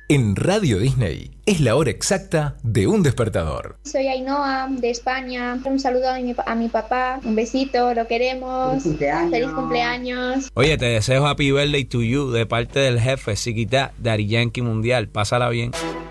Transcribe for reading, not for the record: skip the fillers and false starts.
En Radio Disney es la hora exacta de un despertador. Soy Ainhoa, de España. Un saludo a mi papá. Un besito, lo queremos. Feliz cumpleaños. Oye, te deseo Happy Birthday to you de parte del jefe Siquita Daddy Yankee Mundial. Pásala bien.